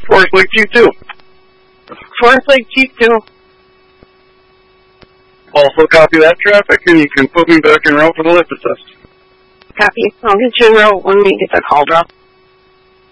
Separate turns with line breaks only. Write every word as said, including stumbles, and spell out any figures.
Forest Lake Chief two.
Forest Lake Chief two.
Also copy that traffic, and you can put me back en route for the litmus test.
Copy. I'll get you en route when we get that call drop.